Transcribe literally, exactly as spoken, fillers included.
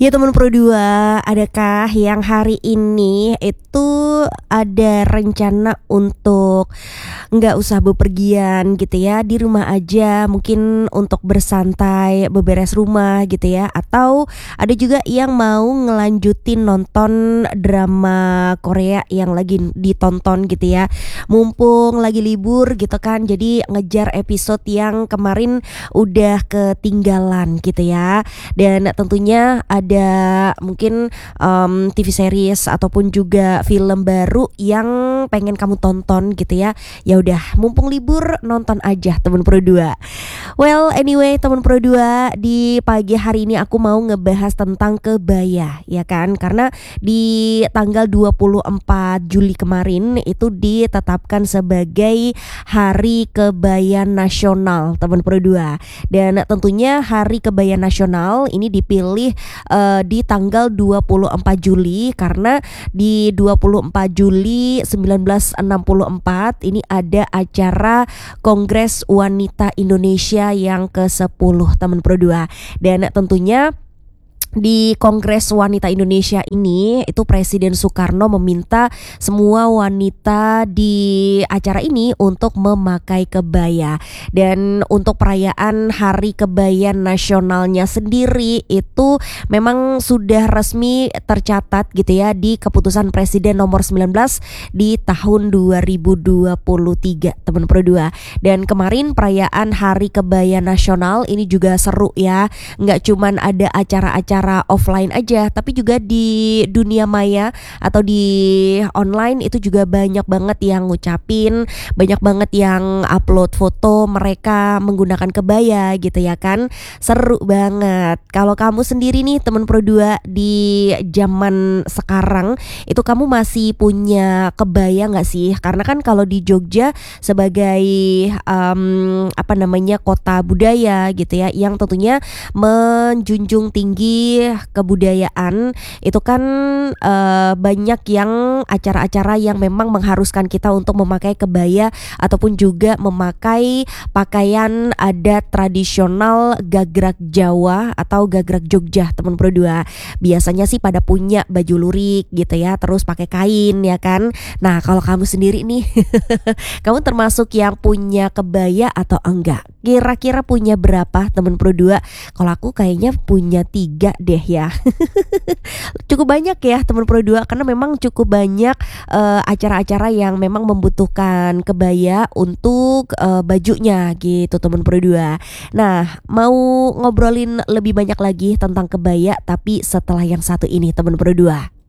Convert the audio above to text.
Ya teman Pro dua, adakah yang hari ini itu ada rencana untuk nggak usah bepergian gitu ya, di rumah aja mungkin untuk bersantai, beberes rumah gitu ya. Atau ada juga yang mau ngelanjutin nonton drama Korea yang lagi ditonton gitu ya. Mumpung lagi libur gitu kan, jadi ngejar episode yang kemarin udah ketinggalan gitu ya. Dan tentunya ada mungkin um, T V series ataupun juga film baru yang pengen kamu tonton gitu ya. Ya udah, mumpung libur nonton aja teman Pro dua. Well, anyway teman Pro dua, di pagi hari ini aku mau ngebahas tentang kebaya ya kan. Karena di tanggal dua puluh empat Juli kemarin itu ditetapkan sebagai Hari Kebaya Nasional teman Pro dua. Dan tentunya Hari Kebaya Nasional ini dipilih uh, di tanggal dua puluh empat Juli karena di dua puluh empat Juli seribu sembilan ratus enam puluh empat ini ada acara Kongres Wanita Indonesia yang kesepuluh teman Pro dua. Dan tentunya di Kongres Wanita Indonesia ini itu Presiden Soekarno meminta semua wanita di acara ini untuk memakai kebaya. Dan untuk perayaan Hari Kebaya Nasionalnya sendiri itu memang sudah resmi tercatat gitu ya di keputusan Presiden nomor sembilan belas di tahun dua ribu dua puluh tiga teman Pro dua. Dan kemarin perayaan Hari Kebaya Nasional ini juga seru ya. Nggak cuman ada acara-acara offline aja, tapi juga di dunia maya atau di online itu juga banyak banget yang ngucapin, banyak banget yang upload foto mereka menggunakan kebaya gitu ya kan. Seru banget. Kalau kamu sendiri nih teman Pro dua, di zaman sekarang itu kamu masih punya kebaya nggak sih? Karena kan kalau di Jogja sebagai um, apa namanya kota budaya gitu ya, yang tentunya menjunjung tinggi kebudayaan, itu kan uh, banyak yang acara-acara yang memang mengharuskan kita untuk memakai kebaya ataupun juga memakai pakaian adat tradisional gagrak Jawa atau gagrak Jogja teman Pro dua. Biasanya sih pada punya baju lurik gitu ya, terus pakai kain ya kan. Nah kalau kamu sendiri nih kamu termasuk yang punya kebaya atau enggak? Kira-kira punya berapa teman Pro dua? Kalau aku kayaknya punya tiga deh ya. Cukup banyak ya teman Pro dua, karena memang cukup banyak uh, acara-acara yang memang membutuhkan kebaya untuk uh, bajunya gitu teman Pro dua. Nah, mau ngobrolin lebih banyak lagi tentang kebaya tapi setelah yang satu ini teman Pro dua.